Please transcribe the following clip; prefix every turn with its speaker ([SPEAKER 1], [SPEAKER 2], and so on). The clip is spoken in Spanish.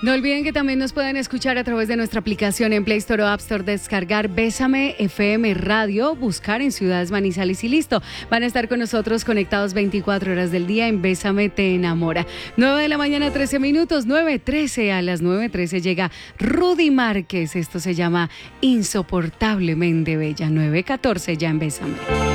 [SPEAKER 1] No olviden que también nos pueden escuchar a través de nuestra aplicación en Play Store o App Store, descargar Bésame FM Radio, buscar en Ciudades Manizales y listo. Van a estar con nosotros conectados 24 horas del día en Bésame Te Enamora. 9 de la mañana, 13 minutos, 9:13. A las 9:13 llega Rudy Márquez. Esto se llama Insoportablemente Bella. 9:14 ya en Bésame.